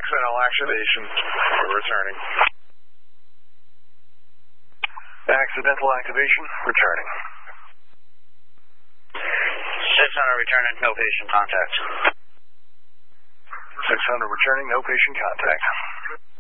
accidental activation. We're returning. Accidental activation, returning. 600 returning, no patient contact. 600 returning, no patient contact.